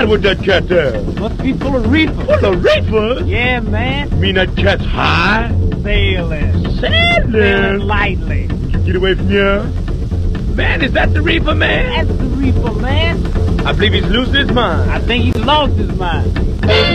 matter with that cat there? Must be full of reefer. Full of reefer? Yeah, man. Mean that cat's high? Sailing. Sailing lightly. Get away from here. Man, is that the reefer, man? That's the reefer, man. I believe he's losing his mind. I think he's lost his mind.